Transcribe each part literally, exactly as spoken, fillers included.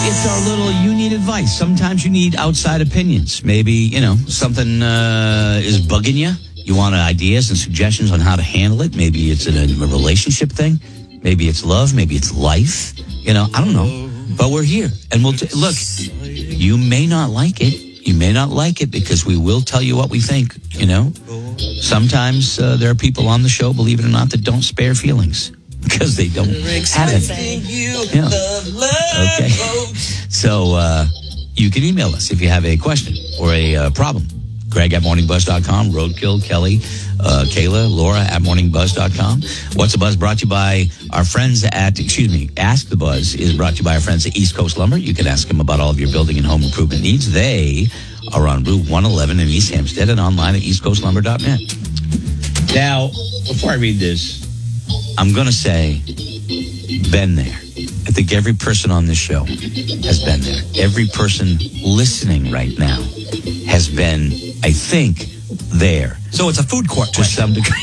It's our little, you need advice. Sometimes you need outside opinions. Maybe, you know, something uh, is bugging you. You want ideas and suggestions on how to handle it. Maybe it's in a, a relationship thing. Maybe it's love. Maybe it's life. You know, I don't know. But we're here. And we'll, t- look, you may not like it. You may not like it because we will tell you what we think, you know. Sometimes uh, there are people on the show, believe it or not, that don't spare feelings because they don't have it. Yeah. Okay. So uh, you can email us if you have a question or a uh, problem. Greg at morning buzz dot com, Roadkill, Kelly, uh, Kayla, Laura at morning buzz dot com. What's a Buzz brought to you by our friends at, excuse me, Ask the Buzz is brought to you by our friends at East Coast Lumber. You can ask them about all of your building and home improvement needs. They are on Route one eleven in East Hampstead and online at east coast lumber dot net. Now, before I read this, I'm going to say, been there. I think every person on this show has been there. Every person listening right now has been, I think, there. So it's a food court to some degree.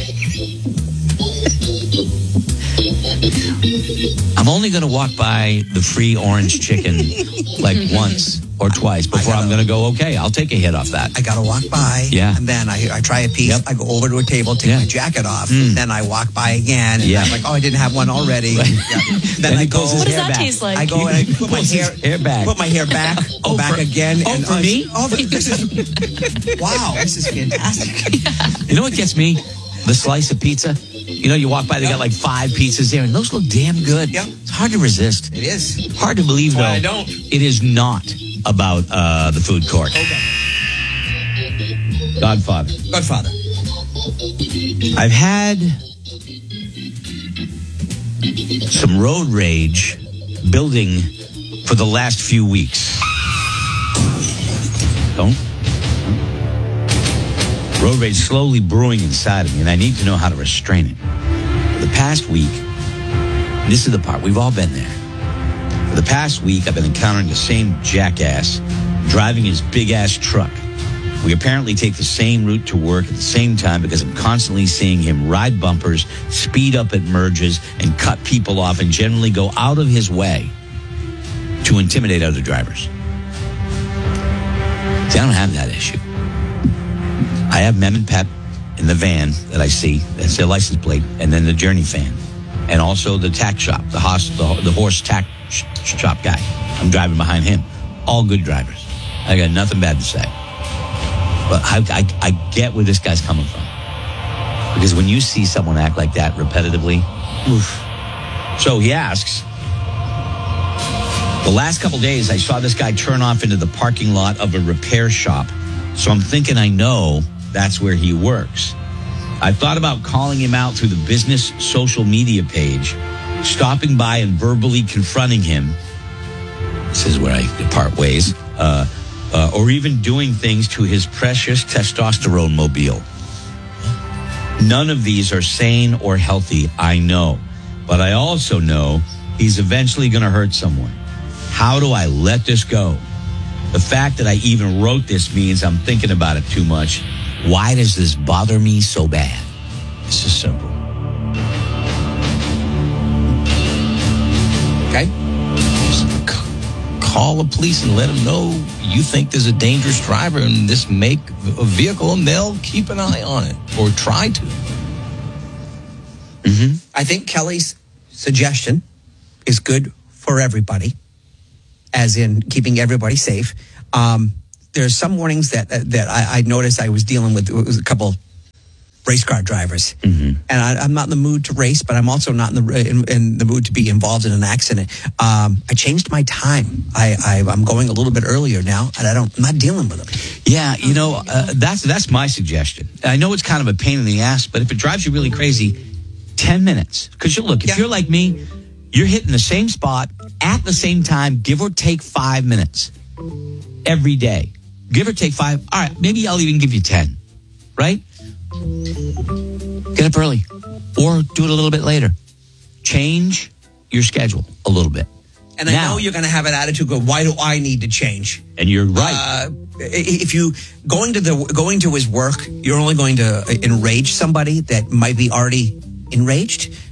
I'm only going to walk by the free orange chicken like once or twice before gotta, I'm going to go, okay, I'll take a hit off that. I got to walk by. Yeah. And then I, I try a piece. Yep. I go over to a table, take yeah. my jacket off. Mm. And then I walk by again. And yeah. I'm like, oh, I didn't have one already. Right. Yeah. Then, then I go. What does that back. taste like? I go and I put my hair, hair back. Put my hair back. oh, back for, again. Oh, and, for uh, me? Oh, this is, wow, this is fantastic. Yeah. You know what gets me? The slice of pizza. You know, you walk by, they got like five pizzas there, and those look damn good. Yeah. It's hard to resist. It is. Hard to believe, though. I don't. It is not about uh, the food court. Okay. Godfather. Godfather. I've had some road rage building for the last few weeks. Don't. Road rage slowly brewing inside of me, and I need to know how to restrain it. For the past week, and this is the part, we've all been there. For the past week, I've been encountering the same jackass driving his big-ass truck. We apparently take the same route to work at the same time because I'm constantly seeing him ride bumpers, speed up at merges, and cut people off, and generally go out of his way to intimidate other drivers. See, I don't have that issue. I have Mem and Pep in the van that I see. That's their license plate. And then the Journey fan. And also the tack shop, the horse, the, the horse tack sh- shop guy. I'm driving behind him. All good drivers. I got nothing bad to say. But I, I, I get where this guy's coming from. Because when you see someone act like that repetitively, oof. So he asks, the last couple days I saw this guy turn off into the parking lot of a repair shop. So I'm thinking I know that's where he works. I thought about calling him out through the business social media page, stopping by and verbally confronting him. This is where I part ways. Uh, uh, or even doing things to his precious testosterone mobile. None of these are sane or healthy, I know. But I also know he's eventually going to hurt someone. How do I let this go? The fact that I even wrote this means I'm thinking about it too much. Why does this bother me so bad? This is simple. Okay. Just c- call the police and let them know you think there's a dangerous driver in this make of vehicle, and they'll keep an eye on it or try to. Mm-hmm. I think Kelly's suggestion is good for everybody, as in keeping everybody safe. Um, there's some mornings that that I, I noticed I was dealing with. It was a couple race car drivers, mm-hmm. and I, I'm not in the mood to race, but I'm also not in the in, in the mood to be involved in an accident. Um, I changed my time. I, I I'm going a little bit earlier now, and I don't. I'm not dealing with them. Yeah, you know, uh, that's that's my suggestion. I know it's kind of a pain in the ass, but if it drives you really crazy, ten minutes. Because you look, if yeah. you're like me, you're hitting the same spot at the same time, give or take five minutes every day. Give or take five. All right, maybe I'll even give you ten, right? Get up early or do it a little bit later. Change your schedule a little bit. And I now, know you're going to have an attitude go, why do I need to change? And you're right. Uh, if you going to the going to his work, you're only going to enrage somebody that might be already enraged.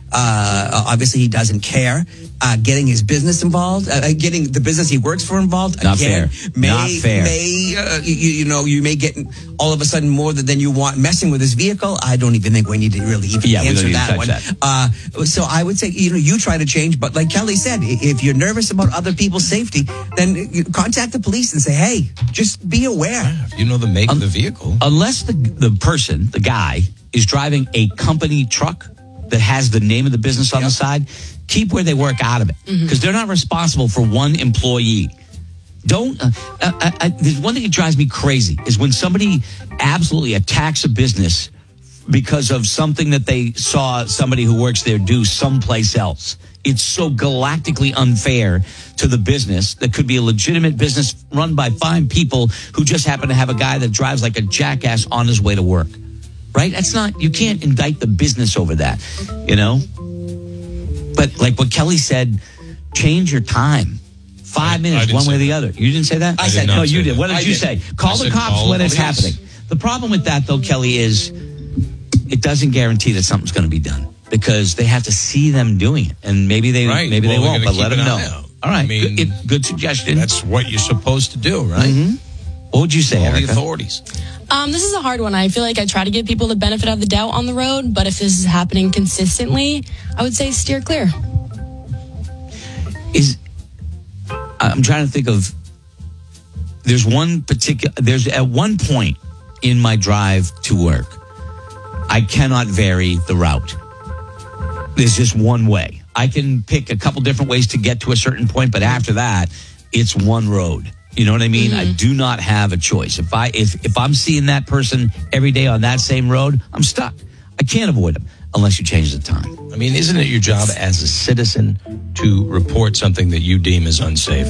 Uh, obviously, he doesn't care. Uh, getting his business involved, uh, getting the business he works for involved, Not again, fair. may, Not fair. may uh, you, you know, you may get all of a sudden more than you want messing with his vehicle. I don't even think we need to really even Yeah, we don't answer need to that touch one. that. Uh, so I would say, you know, you try to change, but like Kelly said, i- if you're nervous about other people's safety, then you contact the police and say, hey, just be aware. If you know the make of the vehicle. Unless the the person, the guy, is driving a company truck that has the name of the business on the side, keep where they work out of it, because they're not responsible for one employee. Don't. Uh, uh, uh, there's one thing that drives me crazy is when somebody absolutely attacks a business because of something that they saw somebody who works there do someplace else. It's so galactically unfair to the business that could be a legitimate business run by fine people who just happen to have a guy that drives like a jackass on his way to work. Right? That's not, you can't indict the business over that, you know? But like what Kelly said, change your time. Five I- minutes, I didn't one way say or the that. other. You didn't say that? I I did said- no, not you say did. that. What did I you did. say? Call I the said cops call when the it's police. happening. The problem with that, though, Kelly, is it doesn't guarantee that something's going to be done because they have to see them doing it, and maybe they Right. maybe Well, they we're won't. gonna But let keep them an know. eye out. All right, I mean, good, it- good suggestion. That's what you're supposed to do, right? Mm-hmm. What would you say, All the Erica? authorities. Um, this is a hard one. I feel like I try to give people the benefit of the doubt on the road, but if this is happening consistently, I would say steer clear. Is I'm trying to think of. There's one particular. There's at one point in my drive to work, I cannot vary the route. There's just one way. I can pick a couple different ways to get to a certain point, but after that, it's one road. You know what I mean? I do not have a choice. If I if if I'm seeing that person every day on that same road, I'm stuck. I can't avoid them unless you change the time. I mean, isn't it your job as a citizen to report something that you deem as unsafe?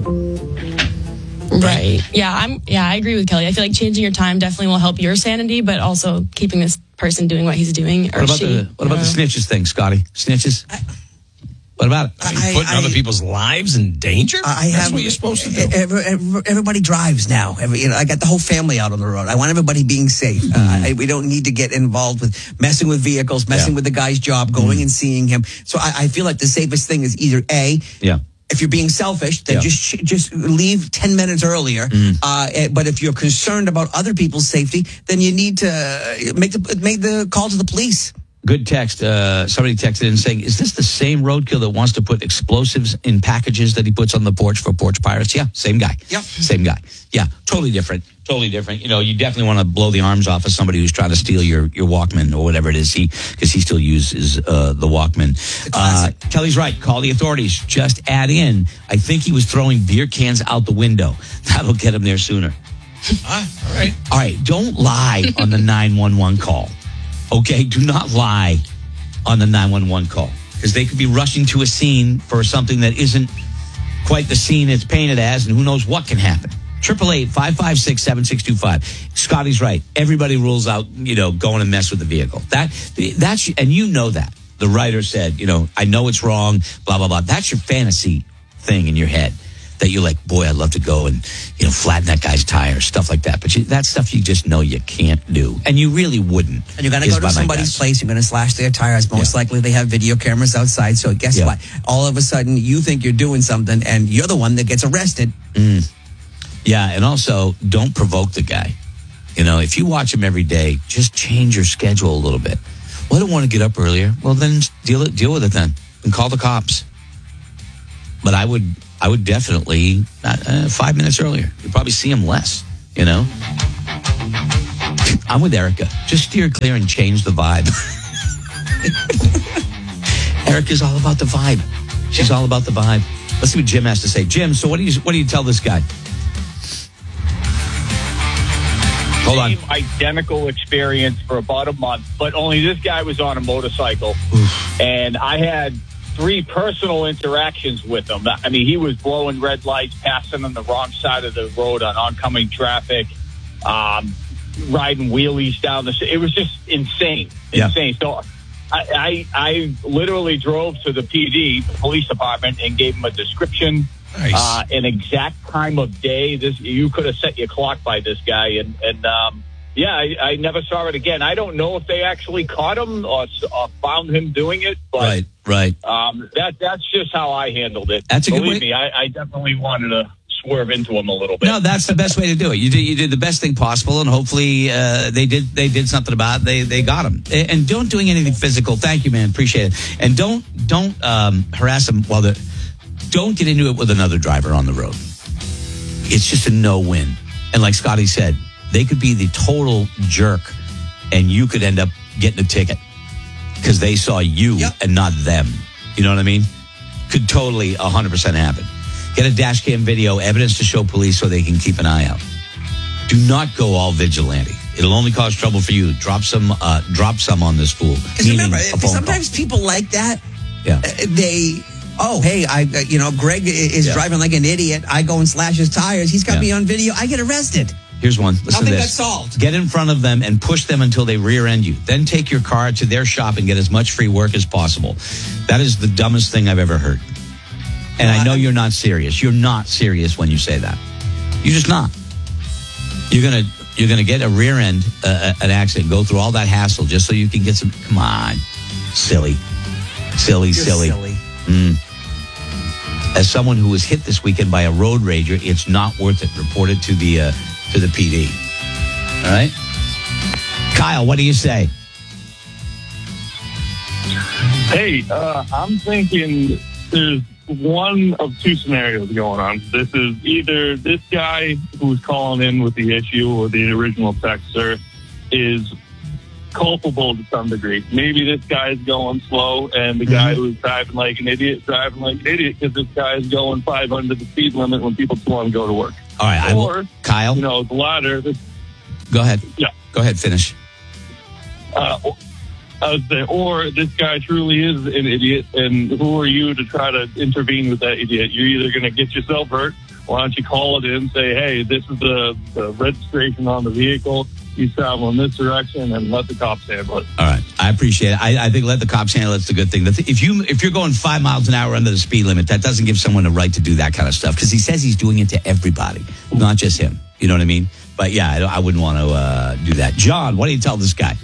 Right. Yeah, I'm yeah, I agree with Kelly. I feel like changing your time definitely will help your sanity, but also keeping this person doing what he's doing or What about she. the what about the snitches thing, Scotty? Snitches? What about it? I mean, I- putting I- other people's lives in danger? I That's have, what you're supposed to do. Every, every- everybody drives now. Every, you know, I got the whole family out on the road. I want everybody being safe. Uh, I, we don't need to get involved with messing with vehicles, messing Yeah. with the guy's job, going and seeing him. So I, I feel like the safest thing is either A, Yeah. if you're being selfish, then Yeah. just sh- just leave ten minutes earlier. Uh, eh, but if you're concerned about other people's safety, then you need to uh, make the make the call to the police. Good text. Uh, somebody texted in saying, is this the same roadkill that wants to put explosives in packages that he puts on the porch for porch pirates? Yeah, same guy. Yep. Same guy. Yeah, totally different. Totally different. You know, you definitely want to blow the arms off of somebody who's trying to steal your, your Walkman or whatever it is, he because he still uses uh, the Walkman. Uh, Kelly's right. Call the authorities. Just add in, I think he was throwing beer cans out the window. That'll get him there sooner. Ah, all right. All right, don't lie on the nine one one call. Okay, do not lie on the nine one one call because they could be rushing to a scene for something that isn't quite the scene it's painted as, and who knows what can happen. Triple eight five five six seven six two five. Scotty's right. Everybody rules out, you know, going to mess with the vehicle. That that's and you know that. The writer said, you know, I know it's wrong. Blah blah blah. That's your fantasy thing in your head. That you're like, boy, I'd love to go and, you know, flatten that guy's tire, stuff like that. But you, that's stuff you just know you can't do. And you really wouldn't. And you're going to is go by to my somebody's guess. place. You're going to slash their tires. Most Yeah. likely they have video cameras outside. So guess Yeah. what? All of a sudden you think you're doing something and you're the one that gets arrested. Yeah, and also, don't provoke the guy. You know, if you watch him every day, just change your schedule a little bit. Well, I don't want to get up earlier. Well, then deal it, deal with it then. And call the cops. But I would I would definitely, uh, five minutes earlier. You'd probably see him less, you know? I'm with Erica. Just steer clear and change the vibe. Erica's all about the vibe. She's all about the vibe. Let's see what Jim has to say. Jim, so what do you what do you tell this guy? Hold on. Same identical experience for about a month, but only this guy was on a motorcycle. And I had three personal interactions with him. I mean, he was blowing red lights, passing on the wrong side of the road on oncoming traffic, um, riding wheelies down the street. It was just insane, Yeah. insane. So I, I, I literally drove to the P D, the police department, and gave him a description, Nice. uh, an exact time of day. This you could have set your clock by this guy, and and um, yeah, I, I never saw it again. I don't know if they actually caught him or, or found him doing it, but Right, right. um, that that's just how I handled it. That's a good Believe way- me, I, I definitely wanted to swerve into him a little bit. No, that's the best way to do it. You did you did the best thing possible, and hopefully uh, they did they did something about it. They they got him. And and don't doing anything physical. Thank you, man. Appreciate it. And don't don't um, harass them while they're. Don't get into it with another driver on the road. It's just a no-win. And like Scotty said, they could be the total jerk, and you could end up getting a ticket because they saw you Yep. and not them. You know what I mean? Could totally one hundred percent happen. Get a dash cam video, evidence to show police so they can keep an eye out. Do not go all vigilante. It'll only cause trouble for you. Drop some, uh, drop some on this fool. Because Meaning remember, a phone call. sometimes people like that, Yeah. uh, they, oh, hey, I, uh, you know, Greg i- is Yeah. driving like an idiot. I go and slash his tires. He's got Yeah. me on video. I get arrested. Here's one. Listen Nothing to got this. solved. Get in front of them and push them until they rear end you. Then take your car to their shop and get as much free work as possible. That is the dumbest thing I've ever heard. And I know you're not serious. You're not serious when you say that. You're just not. You're gonna you're gonna get a rear end, uh, an accident, go through all that hassle just so you can get some. Come on, silly, silly, You're silly. silly. As someone who was hit this weekend by a road rager, it's not worth it. Report it to the uh, to the P D. All right, Kyle, what do you say? Hey, uh, I'm thinking there's one of two scenarios going on. This is either this guy who's calling in with the issue or the original texter is culpable to some degree. Maybe this guy is going slow and the guy who's driving like an idiot driving like an idiot because this guy is going five under the speed limit when people still want to go to work. All right, I will, Or, Kyle, you know, the latter. This, go ahead. yeah. Go ahead, finish. Uh, I would say, or this guy truly is an idiot, and who are you to try to intervene with that idiot? You're either going to get yourself hurt. Why don't you call it in, say, hey, this is the, the registration on the vehicle. He's traveling this direction, and let the cops handle it. All right, I appreciate it. I, I think let the cops handle it. It's a good thing. The th- If you if you're going five miles an hour under the speed limit, that doesn't give someone the right to do that kind of stuff because he says he's doing it to everybody, not just him. You know what I mean? But yeah, I, don't- I wouldn't want to uh, do that. John, what do you tell this guy?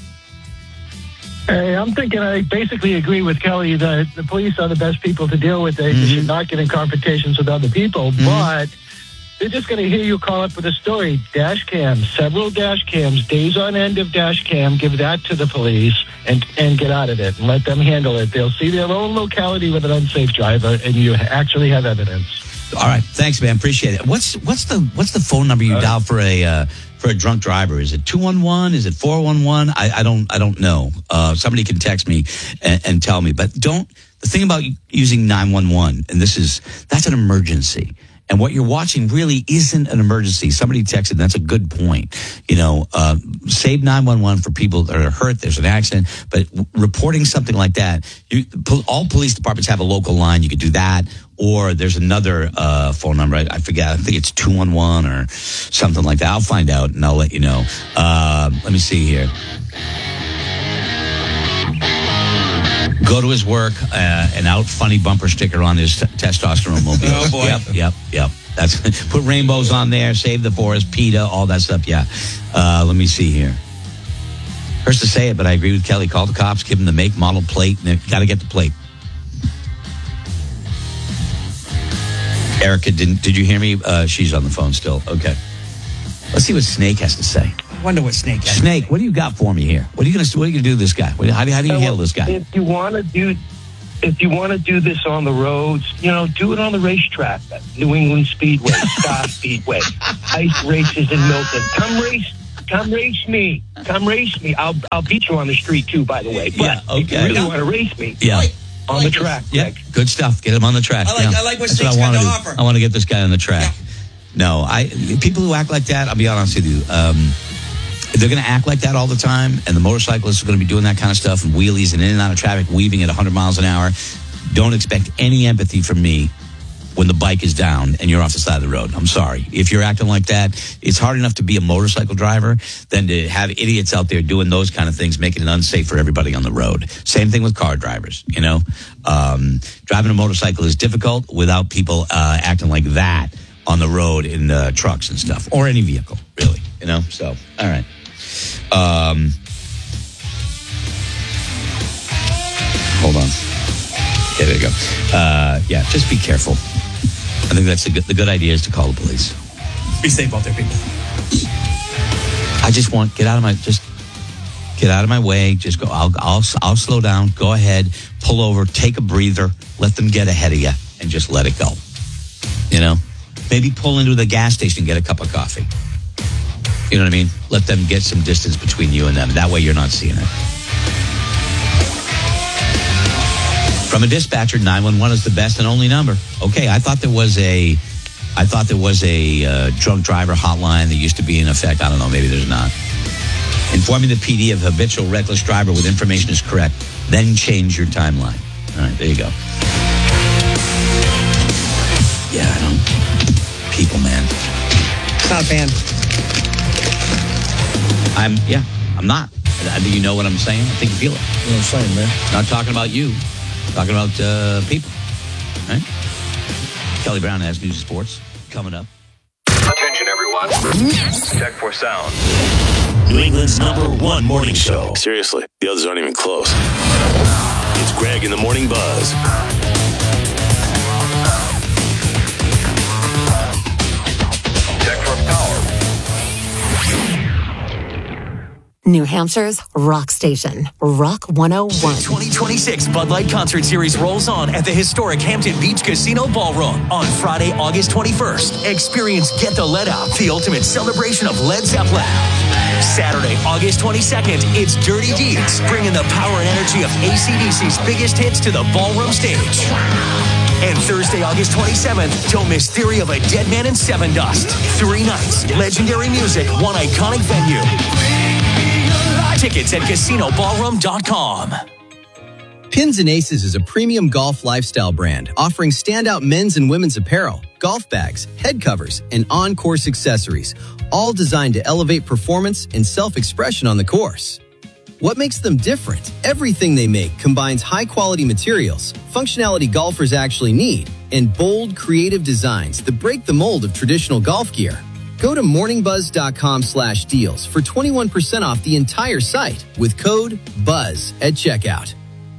Hey, I'm thinking I basically agree with Kelly that the police are the best people to deal with it. Mm-hmm. You should not get in confrontations with other people, but they're just going to hear you call up with a story. Dash cam, several dash cams, days on end of dash cam, give that to the police and, and get out of it and let them handle it. They'll see their own locality with an unsafe driver and you actually have evidence. All right, thanks, man. Appreciate it. What's what's the what's the phone number you dial for a uh, for a drunk driver? Is it two one one? Is it four one one? I I don't I don't know. Uh, somebody can text me and, and tell me. But don't. The thing about using nine one one, and this is that's an emergency. And what you're watching really isn't an emergency. Somebody texted, that's a good point. You know, uh, save nine one one for people that are hurt. There's an accident. But w- reporting something like that, you, po- all police departments have a local line. You could do that. Or there's another uh, phone number. I, I forget. I think it's two one one or something like that. I'll find out and I'll let you know. Uh, let me see here. Go to his work, uh, an out funny bumper sticker on his t- testosterone mobile. Oh, boy. Yep, yep, yep. That's put rainbows on there, save the forest, PETA, all that stuff. Yeah. Uh, let me see here. Hurts to say it, but I agree with Kelly. Call the cops, give them the make, model, plate, and got to get the plate. Erica, didn't, did you hear me? Uh, she's on the phone still. Okay. Let's see what Snake has to say. I wonder what Snake has. Snake, what do you got for me here? What are you going to? What are you going to do to this guy? What, how do, how do you handle this guy? If you want to do, if you want to do this on the roads, you know, do it on the racetrack, New England Speedway, Star Speedway, ice races in Milton. Come race, come race me, come race me. I'll I'll beat you on the street too, by the way. But Yeah, okay. if you really want to race me, Yeah. Like- on like the this. track, Yeah, Greg. good stuff. Get him on the track. I like- Yeah. I like what That's Snake's I got wanna to do. offer. I want to get this guy on the track. Yeah. No, I people who act like that. I'll be honest with you. Um, they're going to act like that all the time, and the motorcyclists are going to be doing that kind of stuff and wheelies and in and out of traffic, weaving at one hundred miles an hour. Don't expect any empathy from me when the bike is down and you're off the side of the road. I'm sorry. If you're acting like that, it's hard enough to be a motorcycle driver than to have idiots out there doing those kind of things, making it unsafe for everybody on the road. Same thing with car drivers, you know. Um, driving a motorcycle is difficult without people uh, acting like that on the road in uh, trucks and stuff, or any vehicle, really. You know, so all right. Um, hold on. Yeah, there you go. Uh, yeah, just be careful. I think that's a good, the good idea is to call the police. Be safe out there, people. I just want get out of my just get out of my way. Just go. I'll I'll I'll slow down. Go ahead. Pull over. Take a breather. Let them get ahead of you, and just let it go. You know, maybe pull into the gas station and get a cup of coffee. You know what I mean? Let them get some distance between you and them. That way, you're not seeing it. From a dispatcher, nine one one is the best and only number. Okay, I thought there was a, I thought there was a uh, drunk driver hotline that used to be in effect. I don't know, maybe there's not. Informing the P D of habitual reckless driver with information is correct. Then change your timeline. All right, there you go. Yeah, I don't. People, man. Not a fan. I'm, yeah, I'm not. Do you know what I'm saying? I think you feel it. You know what I'm saying, man? Not talking about you. Talking about uh, people, right? Kelly Brown has news and sports coming up. Attention, everyone. Check for sound. New England's number one morning show. Seriously, the others aren't even close. It's Greg in the Morning Buzz. Check for power. New Hampshire's rock station, Rock one oh one. twenty twenty-six Bud Light Concert Series rolls on at the historic Hampton Beach Casino Ballroom on Friday, August twenty-first. Experience Get the Let Out, the ultimate celebration of Led Zeppelin. Saturday, August twenty-second, it's Dirty Deeds, bringing the power and energy of A C D C's biggest hits to the ballroom stage. And Thursday, August twenty-seventh, don't miss Theory of a Dead Man and Seven Dust. Three nights, legendary music, one iconic venue. Tickets at casino ballroom dot com. Pins and Aces is a premium golf lifestyle brand offering standout men's and women's apparel, golf bags, head covers, and on-course accessories, all designed to elevate performance and self-expression on the course. What makes them different? Everything they make combines high-quality materials, functionality golfers actually need, and bold, creative designs that break the mold of traditional golf gear. Go to morningbuzz.com slash deals for twenty-one percent off the entire site with code BUZZ at checkout.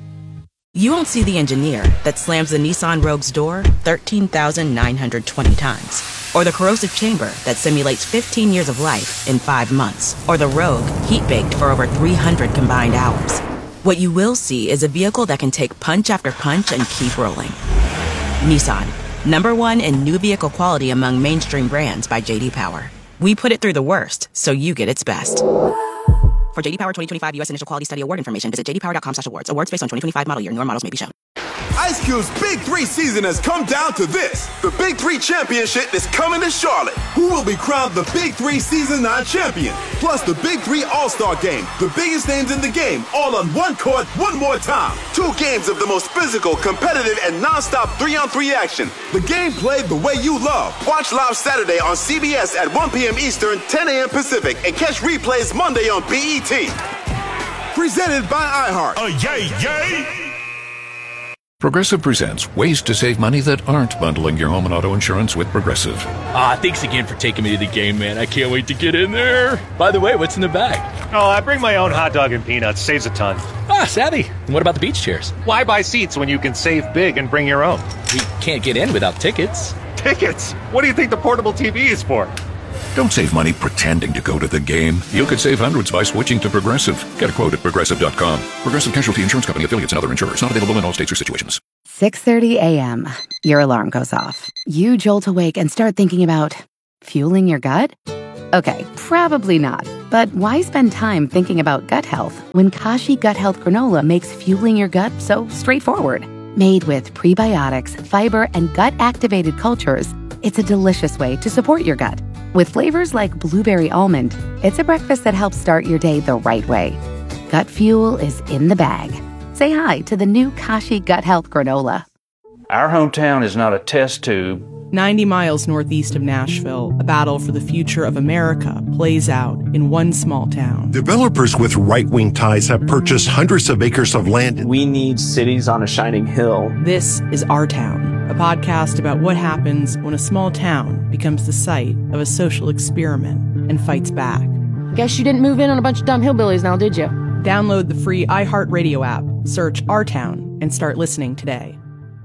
You won't see the engineer that slams the Nissan Rogue's door thirteen thousand nine hundred twenty times, or the corrosive chamber that simulates fifteen years of life in five months, or the Rogue heat-baked for over three hundred combined hours. What you will see is a vehicle that can take punch after punch and keep rolling. Nissan. Number one in new vehicle quality among mainstream brands by J D Power. We put it through the worst, so you get its best. For J D Power twenty twenty-five U S Initial Quality Study Award information, visit j d power dot com slash awards. Awards based on twenty twenty-five model year. Newer models may be shown. Ice Cube's Big Three season has come down to this. The Big Three Championship is coming to Charlotte. Who will be crowned the Big Three Season nine champion? Plus the Big Three All-Star Game. The biggest names in the game, all on one court, one more time. Two games of the most physical, competitive, and non-stop three-on-three action. The game played the way you love. Watch live Saturday on C B S at one p.m. Eastern, ten a.m. Pacific, and catch replays Monday on B E T. Presented by iHeart. Oh, yay, yay! Progressive presents ways to save money that aren't bundling your home and auto insurance with Progressive. Ah, thanks again for taking me to the game, man. I can't wait to get in there. By the way, what's in the bag? Oh, I bring my own hot dog and peanuts. Saves a ton. Ah, savvy. And what about the beach chairs? Why buy seats when you can save big and bring your own? We can't get in without tickets. Tickets? What do you think the portable T V is for? Don't save money pretending to go to the game. You could save hundreds by switching to Progressive. Get a quote at progressive dot com. Progressive Casualty Insurance Company, affiliates, and other insurers. Not available in all states or situations. six thirty a.m. Your alarm goes off. You jolt awake and start thinking about fueling your gut? Okay, probably not. But why spend time thinking about gut health when Kashi Gut Health Granola makes fueling your gut so straightforward? Made with prebiotics, fiber, and gut-activated cultures, it's a delicious way to support your gut. With flavors like blueberry almond, it's a breakfast that helps start your day the right way. Gut fuel is in the bag. Say hi to the new Kashi Gut Health Granola. Our hometown is not a test tube. ninety miles northeast of Nashville, a battle for the future of America plays out in one small town. Developers with right-wing ties have purchased hundreds of acres of land. We need cities on a shining hill. This is our town. a podcast about what happens when a small town becomes the site of a social experiment and fights back. Guess you didn't move in on a bunch of dumb hillbillies now, did you? Download the free iHeartRadio app, search Our Town, and start listening today.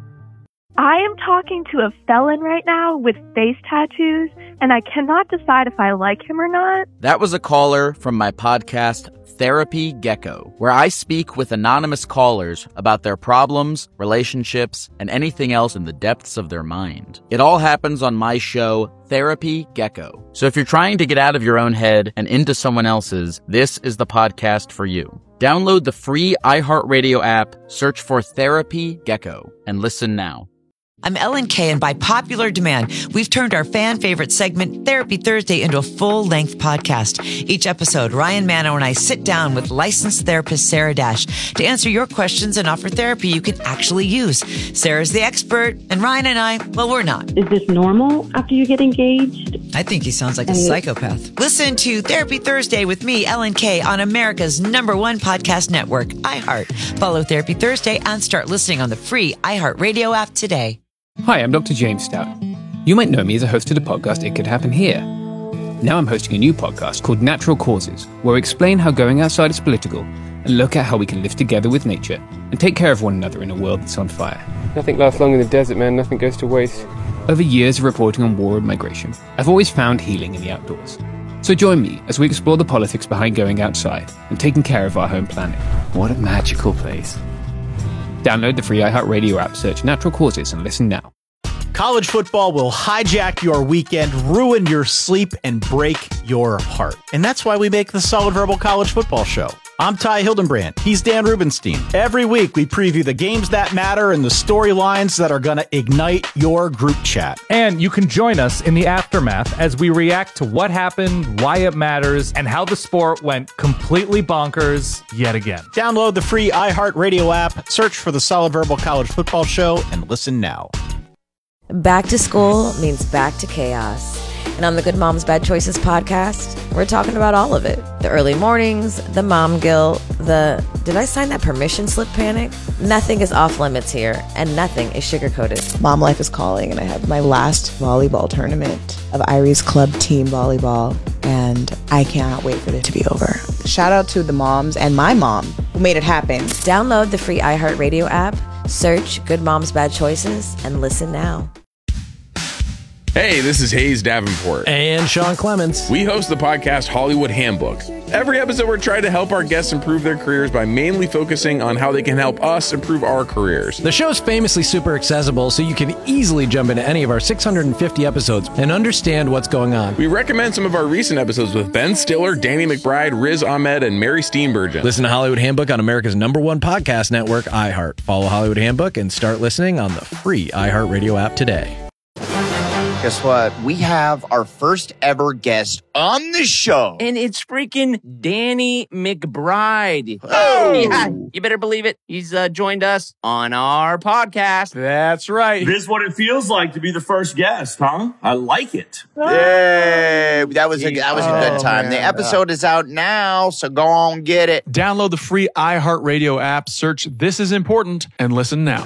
I am talking to a felon right now with face tattoos, and I cannot decide if I like him or not. That was a caller from my podcast, Therapy Gecko, where I speak with anonymous callers about their problems, relationships, and anything else in the depths of their mind. It all happens on my show, Therapy Gecko. So if you're trying to get out of your own head and into someone else's, this is the podcast for you. Download the free iHeartRadio app, search for Therapy Gecko, and listen now. I'm Ellen Kay, and by popular demand, we've turned our fan favorite segment, Therapy Thursday, into a full-length podcast. Each episode, Ryan Mano and I sit down with licensed therapist Sarah Dash to answer your questions and offer therapy you can actually use. Sarah's the expert, and Ryan and I, well, we're not. Is this normal after you get engaged? I think he sounds like a psychopath. Listen to Therapy Thursday with me, Ellen Kay, on America's number one podcast network, iHeart. Follow Therapy Thursday and start listening on the free iHeartRadio app today. Hi, I'm Doctor James Stout. You might know me as a host of the podcast It Could Happen Here. Now I'm hosting a new podcast called Natural Causes, where I explain how going outside is political and look at how we can live together with nature and take care of one another in a world that's on fire. Nothing lasts long in the desert, man. Nothing goes to waste. Over years of reporting on war and migration, I've always found healing in the outdoors. So join me as we explore the politics behind going outside and taking care of our home planet. What a magical place. Download the free iHeartRadio app, search Natural Causes, and listen now. College football will hijack your weekend, ruin your sleep, and break your heart. And that's why we make the Solid Verbal College Football Show. I'm Ty Hildenbrand. He's Dan Rubenstein. Every week, we preview the games that matter and the storylines that are going to ignite your group chat. And you can join us in the aftermath as we react to what happened, why it matters, and how the sport went completely bonkers yet again. Download the free iHeartRadio app, search for the Solid Verbal College Football Show, and listen now. Back to school means back to chaos. And on the Good Moms Bad Choices podcast, we're talking about all of it. The early mornings, the mom guilt, the did I sign that permission slip panic? Nothing is off limits here, and nothing is sugar-coated. Mom life is calling, and I have my last volleyball tournament of Irie's Club Team Volleyball, and I cannot wait for it to be over. Shout out to the moms and my mom who made it happen. Download the free iHeartRadio app, search Good Moms Bad Choices, and listen now. Hey, this is Hayes Davenport. And Sean Clements. We host the podcast Hollywood Handbook. Every episode, we're trying to help our guests improve their careers by mainly focusing on how they can help us improve our careers. The show's famously super accessible, so you can easily jump into any of our six hundred fifty episodes and understand what's going on. We recommend some of our recent episodes with Ben Stiller, Danny McBride, Riz Ahmed, and Mary Steenburgen. Listen to Hollywood Handbook on America's number one podcast network, iHeart. Follow Hollywood Handbook and start listening on the free iHeartRadio app today. Guess what? We have our first ever guest on the show. And it's freaking Danny McBride. Oh! Yeah, you better believe it. He's uh, joined us on our podcast. That's right. This is what it feels like to be the first guest, huh? I like it. Yay! That was a, that was a good time. Oh, the episode is out now, so go on, get it. Download the free iHeartRadio app, search This Is Important, and listen now.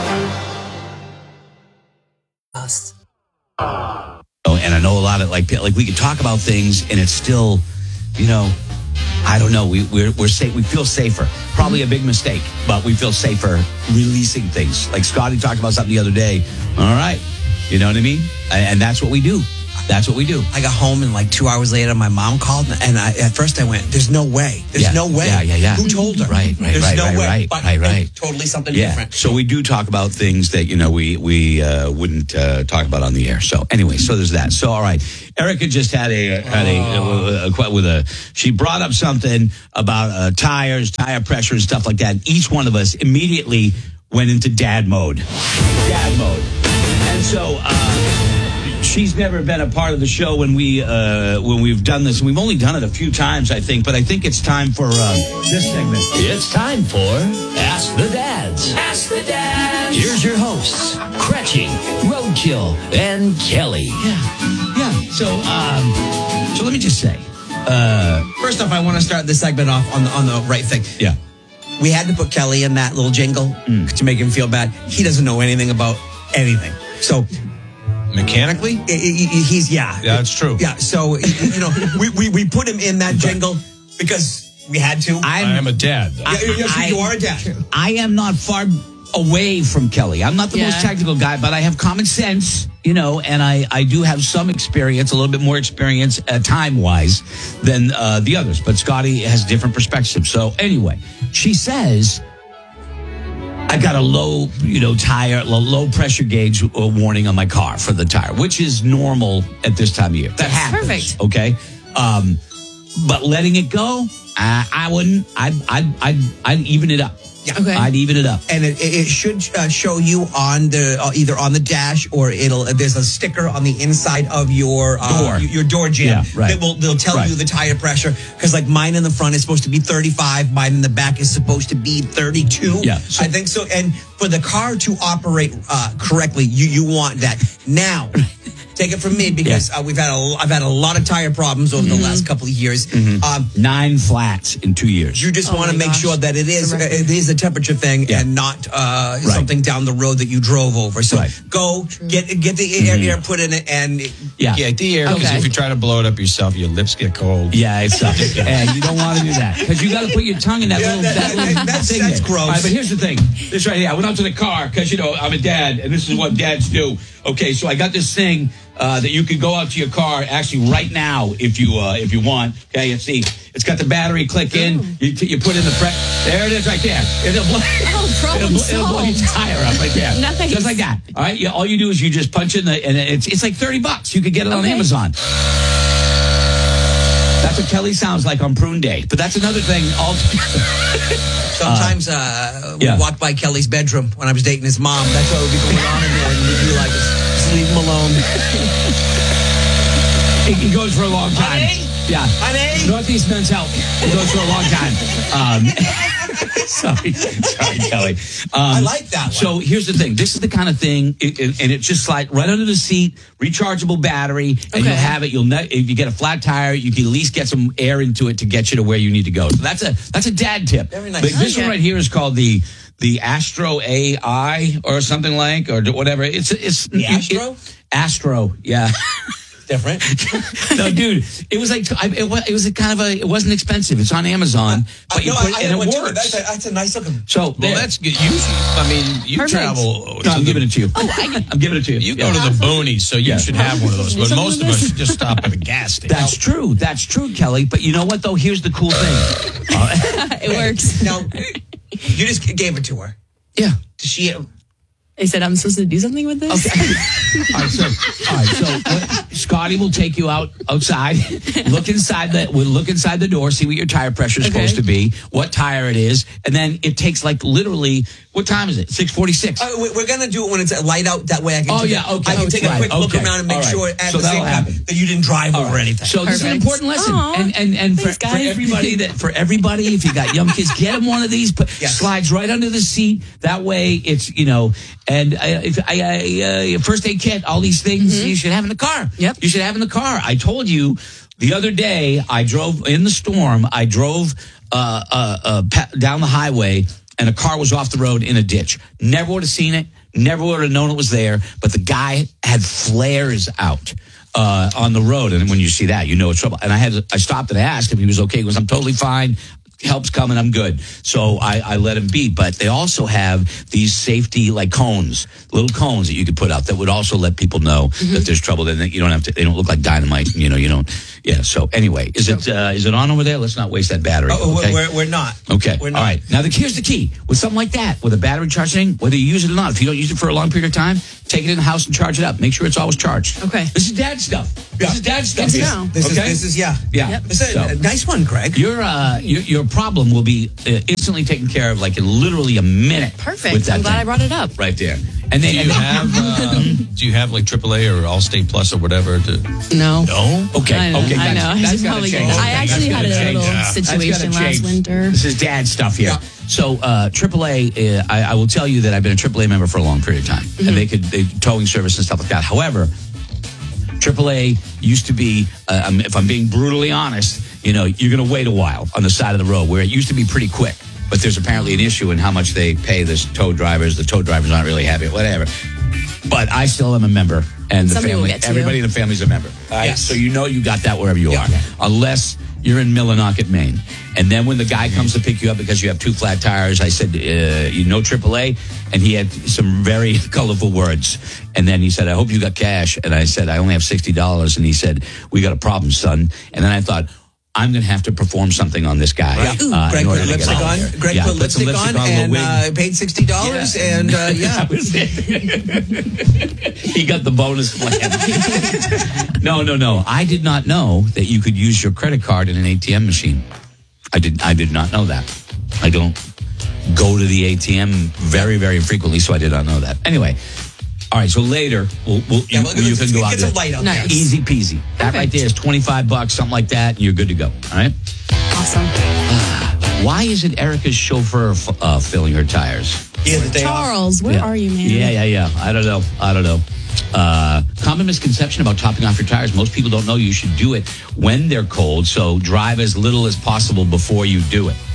Us. Oh, and I know a lot of like like we could talk about things and it's still, you know, I don't know. We we're we're safe. We feel safer. Probably a big mistake, but we feel safer releasing things. Like Scotty talked about something the other day. All right, you know what I mean? And that's what we do. That's what we do. I got home and like two hours later, my mom called, and I, at first I went, "There's no way. There's yeah. no way. Yeah, yeah, yeah. Who told her? Right, right, There's right, no right, way. right, but right, right. Totally something yeah. different. So we do talk about things that you know we we uh, wouldn't uh, talk about on the air. So anyway, so there's that. So all right, Erica just had a had a, a, a, a with a she brought up something about uh, tires, tire pressure, and stuff like that. And each one of us immediately went into dad mode. Dad mode, and so. Uh, She's never been a part of the show when we uh, when we've done this. We've only done it a few times, I think, but I think it's time for uh, this segment. It's time for Ask the Dads. Ask the Dads. Here's your hosts, Cretchy, Roadkill, and Kelly. Yeah, yeah. So, um, so let me just say. Uh, First off, I want to start this segment off on the, on the right thing. Yeah. We had to put Kelly in that little jingle mm. to make him feel bad. He doesn't know anything about anything. So mechanically, i- i- he's yeah, Yeah, that's true. Yeah, so you know, we, we we put him in that jingle because we had to. I am a dad. Yeah, you- I- you are a dad. I am not far away from Kelly. I'm not the Yeah. most technical guy, but I have common sense, you know, and I, I do have some experience, a little bit more experience uh, time-wise than uh, the others. But Scotty has different perspectives. So anyway, she says, I got a low, you know, tire, low, low pressure gauge uh, warning on my car for the tire, which is normal at this time of year. That happens. Perfect. Okay. Um, but letting it go, I, I wouldn't. I'd, I'd, I'd, I'd even it up. Yeah. Okay. I'd even it up. And it, it should uh, show you on the uh, either on the dash or it'll there's a sticker on the inside of your uh, Door. your, your door jam Yeah, right. that will they'll tell Right. you the tire pressure because like mine in the front is supposed to be thirty-five, mine in the back is supposed to be thirty-two. Yeah. I think so. And for the car to operate uh, correctly, you you want that now. Take it from me because uh, we've had a I've had a lot of tire problems over the last couple of years. Um, Nine flats in two years. you just Oh want to my make gosh. sure that it is it is a temperature thing Yeah. and not uh, Right. something down the road that you drove over. So Right. go get get the air, air put in it and Yeah. Yeah, the air, because Okay. if you try to blow it up yourself, your lips get cold. Yeah, it's up. And you don't want to do that because you got to put your tongue in that Yeah, little, that- that little that- that's- thing that's there. gross. All right, but here's the thing. This right here. I went out to the car because, you know, I'm a dad and this is what dads do. Okay, so I got this thing uh, that you could go out to your car actually right now if you uh, if you want. Okay, let's see. It's got the battery click in. You, you put in the pre- there it is right there. It'll blow, Oh, problem it'll, blow- it'll blow your solved. tire up right there. Nice. Just like that. All right, you, all you do is you just punch in the, and it's it's like thirty bucks. You could get it on Okay. Amazon. That's what Kelly sounds like on Prune Day. But that's another thing. All sometimes uh, yeah. we walked by Kelly's bedroom when I was dating his mom. That's what would be going on in there, and we'd be like, just leave him alone. He, he goes for a long time. Honey? Yeah. Honey? Northeast Men's Health. He goes for a long time. Um, sorry. Sorry, Kelly. Um, I like that one. So here's the thing. This is the kind of thing, it, it, and it just slides right under the seat, rechargeable battery, and Okay. you'll have it. You'll ne- If you get a flat tire, you can at least get some air into it to get you to where you need to go. So that's a that's a dad tip. Very nice. But this one Okay. right here is called the the Astro A I or something like, or whatever. It's it's The Astro? it- Astro, yeah. Different. No, dude, it was like I, it, was, it was a kind of a. It wasn't expensive. It's on Amazon, but Uh, you no, put I, I it and went it to it. works. That's a, that's a nice looking. So Well, there. that's good. You, I mean, you Perfect. travel. No, I'm to giving the, it to you. Oh, I, I'm giving it to you. You go Yeah. to the boonies, so you Yeah. should have one of those. But Some most of of us this- just stop at a gas station. That's true. That's true, Kelly. But you know what, though? Here's the cool thing. Uh, it works. Now, you just gave it to her. yeah. Does she? They said I'm supposed to do something with this. Okay. all right. So, all right. So, what, Scotty will take you out outside. Look inside the. We'll look inside the door. See what your tire pressure is Okay. supposed to be. What tire it is, and then it takes like literally. What time is it? Six forty-six. Uh, we- we're gonna do it when it's light out. That way, I can. Oh, take yeah, a, okay. I can take Right, a quick look okay. around and make All right. sure at So the that'll same time happen. that you didn't drive over anything. So this is an Perfect. important lesson, Aw. and and and Thanks, for, for guys. everybody that for everybody, if you got young kids, get them one of these. But Yes. slides right under the seat. That way, it's you know. And I, if I, I uh, first aid kit, all these things you should have in the car. Yep. You should have in the car. I told you the other day. I drove in the storm. I drove uh, uh, uh, pa- down the highway, and a car was off the road in a ditch. Never would have seen it. Never would have known it was there. But the guy had flares out uh, on the road, and when you see that, you know it's trouble. And I had to, I stopped and asked if he was okay. He goes, "I'm totally fine. Help's coming. I'm good." So I, I let him be. But they also have these safety like cones, little cones that you could put out that would also let people know that there's trouble. Then you don't have to. They don't look like dynamite. You know. You don't. Yeah. So anyway, is it uh, is it on over there? Let's not waste that battery. Oh, okay? we're, we're not. Okay. We're All not. right. Now, the, here's the key. With something like that, with a battery charging, whether you use it or not, if you don't use it for a long period of time, take it in the house and charge it up. Make sure it's always charged. Okay. This is dad stuff. This is dad stuff. Good to here. know. This okay? is this is yeah. Yeah. Yep. This is a, So- a nice one, Greg. Your, uh, your your problem will be uh, instantly taken care of, like in literally a minute. Perfect. With that I'm glad thing. I brought it up. Right there. And Do then you and then- have um, do you have like triple A or Allstate Plus or whatever? To, No. no. Okay. I know. Okay. I that's- know. I that's should gotta probably change. get- I Okay, actually that's had gotta a change. little Yeah. That's gotta situation last change. winter. This is dad stuff here. Yeah. So uh, triple A, uh, I, I will tell you that I've been a triple A member for a long period of time, Mm-hmm. and they could they, towing service and stuff like that. However, triple A used to be, uh, um, if I'm being brutally honest, you know, you're going to wait a while on the side of the road where it used to be pretty quick. But there's apparently an issue in how much they pay the tow drivers. The tow drivers aren't really happy, whatever. But I still am a member, and the Somebody will family, get to everybody you. in the family's a member. All right? Yes. So you know you got that wherever you Yeah. are, unless you're in Millinocket, Maine. And then when the guy comes to pick you up because you have two flat tires, I said, uh, you know triple A? And he had some very colorful words. And then he said, I hope you got cash. And I said, I only have sixty dollars. And he said, we got a problem, son. And then I thought, I'm going to have to perform something on this guy. Yeah. uh, Greg in order put to get lipstick out on. there. Greg Yeah, put put some lipstick on, a and wig. uh, paid sixty dollars. Yeah. And uh, yeah, That was it. He got the bonus plan. no, no, no. I did not know that you could use your credit card in an A T M machine. I did. I did not know that. I don't go to the A T M very, very frequently, so I did not know that. Anyway. All right, so later we'll, we'll, Yeah, you, well, you let's- can go let's out get some there. light on Nice. there. Easy peasy. That right there is twenty-five bucks, something like that, and you're good to go. All right. Awesome. Why isn't Erica's chauffeur f- uh, filling her tires? yeah, the day off. Charles, where Yeah. are you, man? Yeah, yeah, yeah. I don't know. I don't know. Uh, common misconception about topping off your tires. Most people don't know you should do it when they're cold, so drive as little as possible before you do it.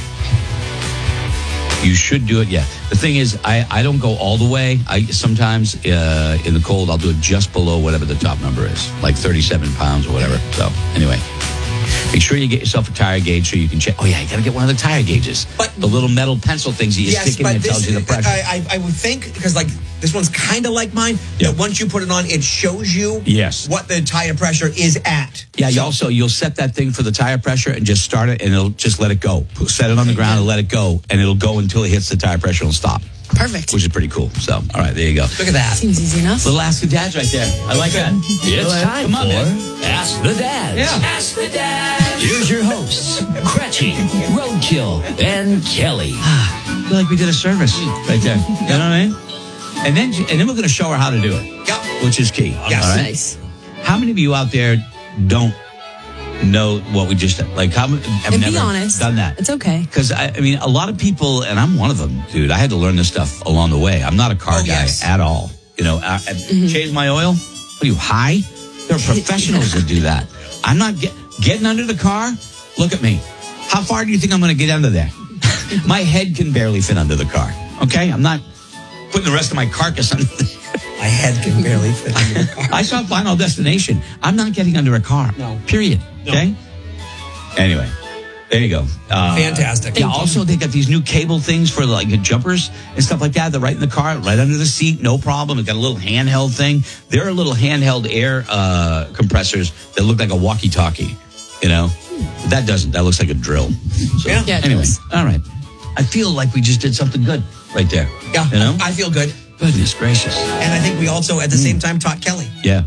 You should do it, yeah. The thing is, I, I don't go all the way. I sometimes uh, in the cold, I'll do it just below whatever the top number is, like thirty-seven pounds or whatever. So anyway, make sure you get yourself a tire gauge so you can check. Oh yeah, you got to get one of the tire gauges. But- the little metal pencil things that you Yes, stick in but that tells this, you the pressure. I, I, I would think, because like this one's kind of like mine, Yeah. that once you put it on, it shows you Yes. what the tire pressure is at. Yeah, you So- also you'll set that thing for the tire pressure and just start it, and it'll just let it go. Set it on the ground and let it go, and it'll go until it hits the tire pressure and stop, Perfect. which is pretty cool. So, all right, there you go. Look at that. Seems easy enough. Little Ask the Dads right there. I like that. It's time Come on, for man. Ask the Dads. Yeah. Ask the Dads. Here's your hosts, Cretchy, Roadkill, and Kelly. I feel like we did a service right there. You know what I mean? And then, and then we're going to show her how to do it, Yep. which is key. Yes. All right? Nice. How many of you out there don't know what we just did? Like, how many have And never be honest. done that? It's okay. Because, I, I mean, a lot of people, and I'm one of them, dude, I had to learn this stuff along the way. I'm not a car Oh, guy yes. at all. You know, I, I change my oil. What are you, high? There are professionals that do that. I'm not get, getting under the car. Look at me. How far do you think I'm going to get under there? My head can barely fit under the car. Okay? I'm not putting the rest of my carcass under there. My head can barely fit in the car. I saw Final Destination. I'm not getting under a car. No. Period. Okay? Anyway, there you go. Uh, Fantastic. Yeah, Thank you. also, they got these new cable things for like jumpers and stuff like that. They're right in the car, right under the seat, no problem. It's got a little handheld thing. There are little handheld air uh, compressors that look like a walkie-talkie, you know? That doesn't. That looks like a drill. So, Yeah. Yeah, it anyway, does. all right. I feel like we just did something good right there. Yeah, You know? I feel good. Goodness gracious. And I think we also, at the same time, taught Kelly. Yeah.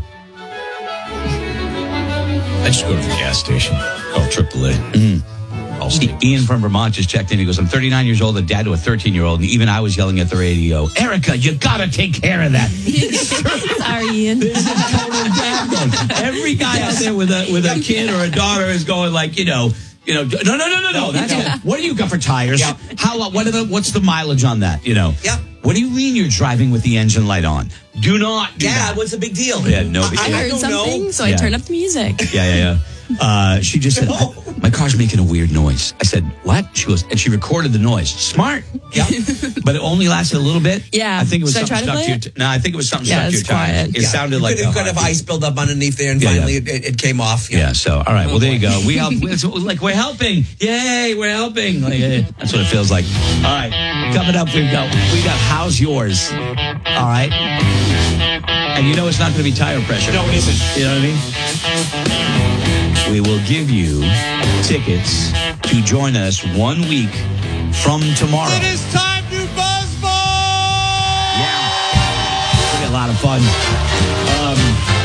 I just go to the gas station, call triple A. Mm-hmm. I'll stay. Ian from Vermont just checked in. He goes, I'm thirty-nine years old, a dad to a thirteen-year-old, and even I was yelling at the radio, Erica, you gotta take care of that. Sorry, Ian. This is total dad mode. Every guy out there with a with a kid or a daughter is going like, you know, you know, no, no, no, no, no. That's it. What do you got for tires? Yeah. How? What are the? What's the mileage on that? You know. Yeah. What do you mean you're driving with the engine light on? Do not do Dad, that. what's the big deal? Yeah, no big I deal. heard don't something, know. so Yeah. I turned up the music. Yeah, yeah, yeah. Uh, she just said, my car's making a weird noise. I said, what? She goes, and she recorded the noise. Smart. Yeah. But it only lasted a little bit. Yeah. I think it was Should I something try to stuck to play your, t- no, I think it was something Yeah, stuck to your it's tires. quiet. It Yeah. sounded you like could, you a could have heartbeat. ice build up underneath there, and Yeah, finally yeah. It, it came off. Yeah, so, all right. Well, there you go. We help. It's like, we're helping. Yay, we're helping. Like, eh, that's what it feels like. All right. Coming up, we've got, we got How's Yours? All right. And you know it's not going to be tire pressure. No, it isn't. You know what I mean? We will give you tickets to join us one week from tomorrow. It is time to buzz ball! Yeah. It'll be a lot of fun. Um,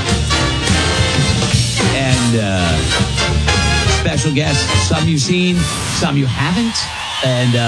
and uh, special guests, some you've seen, some you haven't. And uh,